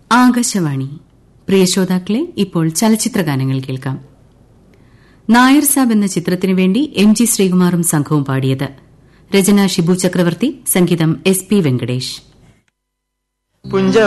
ആകാശവാണി. പ്രിയ ശ്രോതാക്കളെ, ഇപ്പോൾ ചലച്ചിത്രഗാനങ്ങൾ കേൾക്കാം. നായർ സാബ് എന്ന ചിത്രത്തിനു വേണ്ടി എം.ജി. ശ്രീകുമാറും സംഘവും പാടിയത്. രചന ഷിബു ചക്രവർത്തി, സംഗീതം എസ്.പി. വെങ്കടേഷ്.